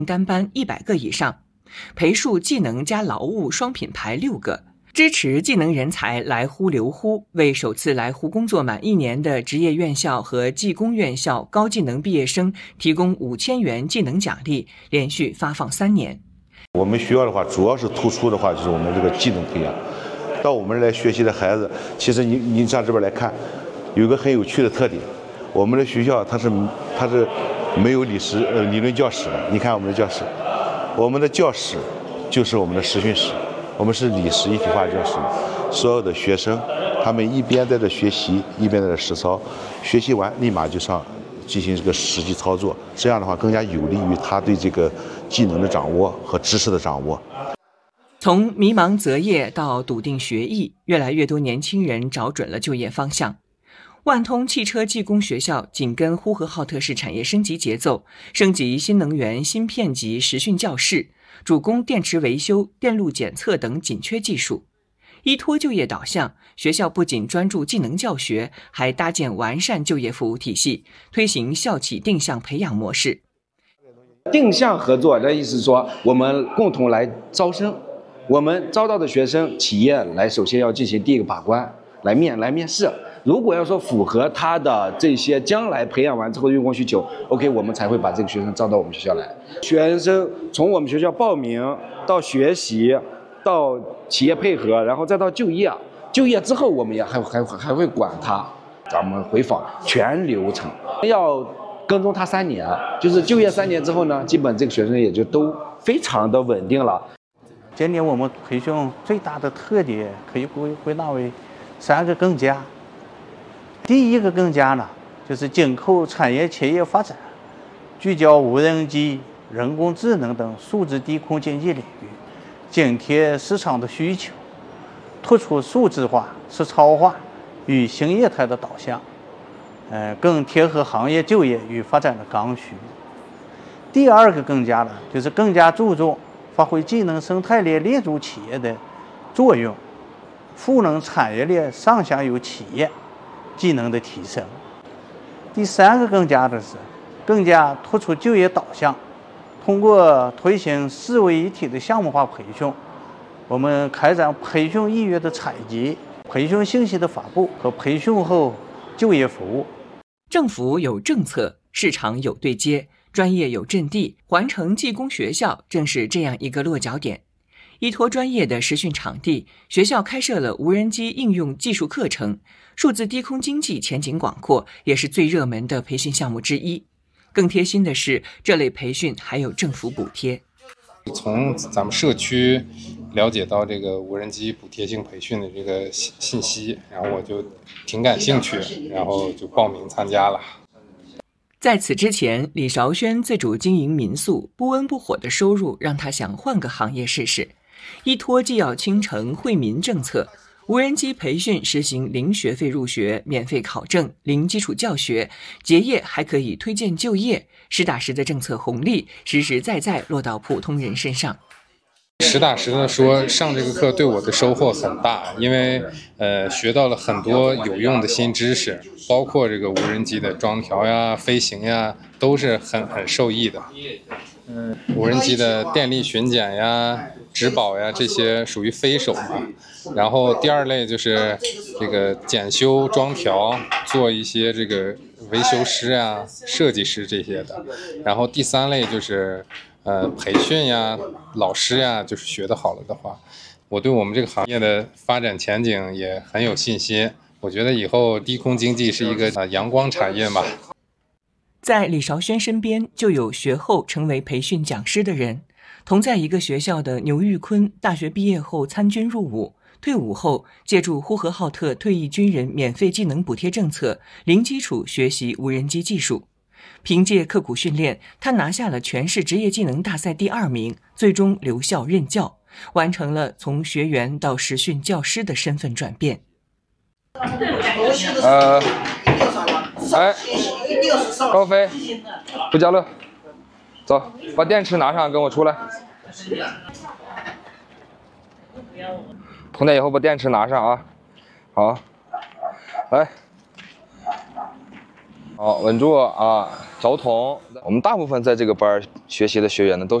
单班100个以上，培树技能加劳务双品牌6个，支持技能人才来沪留沪，为首次来沪工作满1年的职业院校和技工院校高技能毕业生提供5000元技能奖励，连续发放3年。 我们学校的话，主要是突出的话就是我们这个技能培养。到我们这来学习的孩子，其实你上这边来看，有一个很有趣的特点，我们的学校它是没有理论教室的。你看我们的教室，我们的教室就是我们的实训室，我们是理实一体化教室。所有的学生他们一边在这学习，一边在这实操，学习完立马就上进行这个实际操作，这样的话更加有利于他对这个技能的掌握和知识的掌握。 从迷茫择业到笃定学艺，越来越多年轻人找准了就业方向。万通汽车技工学校紧跟呼和浩特市产业升级节奏，升级新能源芯片级实训教室，主攻电池维修、电路检测等紧缺技术。依托就业导向，学校不仅专注技能教学，还搭建完善就业服务体系，推行校企定向培养模式。 定向合作的意思是说，我们共同来招生，我们招到的学生，企业来首先要进行第一个把关，来面试。如果要说符合他的这些将来培养完之后的用工需求 ，OK， 我们才会把这个学生招到我们学校来。学生从我们学校报名到学习，到企业配合，然后再到就业。就业之后，我们也还会管他，咱们回访全流程，要跟踪他3年。就是就业3年之后呢，基本这个学生也就都非常的稳定了。 今年我们培训最大的特点可以归纳为3个更加。第一个更加呢，就是紧扣产业企业发展，聚焦无人机、人工智能等数字低空经济领域，紧贴市场的需求，突出数字化、实操化与新业态的导向，更贴合行业就业与发展的刚需。第二个更加呢，就是更加注重发挥技能生态链链主企业的作用，赋能产业链上下游企业技能的提升。第3个更加的是更加突出就业导向，通过推行4位一体的项目化培训，我们开展培训意愿的采集、培训信息的发布和培训后就业服务。 政府有政策，市场有对接，专业有阵地，环城技工学校正是这样一个落脚点。依托专业的实训场地，学校开设了无人机应用技术课程，数字低空经济前景广阔，也是最热门的培训项目之一。更贴心的是，这类培训还有政府补贴。 从咱们社区了解到这个无人机补贴性培训的这个信息，然后我就挺感兴趣，然后就报名参加了。 在此之前，李韶轩自主经营民宿，不温不火的收入让他想换个行业试试。依托既要倾城惠民政策，无人机培训实行零学费入学、免费考证、零基础教学，结业还可以推荐就业，实打实的政策红利实实在在落到普通人身上。 实打实的说，上这个课对我的收获很大，因为学到了很多有用的新知识，包括这个无人机的装调呀、飞行呀，都是很受益的。无人机的电力巡检呀、质保呀，这些属于非手嘛。然后第二类就是这个检修、装调，做一些这个维修师啊、设计师这些的。然后第3类就是培训呀、老师呀，就是学得好了的话，我对我们这个行业的发展前景也很有信心。我觉得以后低空经济是一个阳光产业吧。 在李韶轩身边就有学后成为培训讲师的人，同在一个学校的牛玉坤，大学毕业后参军入伍，退伍后借助呼和浩特退役军人免费技能补贴政策，零基础学习无人机技术。凭借刻苦训练，他拿下了全市职业技能大赛第2名，最终留校任教，完成了从学员到实训教师的身份转变。 高飞，不交了，走，把电池拿上，跟我出来。通电以后把电池拿上啊。好，来。 好，稳住啊，着筒。我们大部分在这个班学习的学员呢，都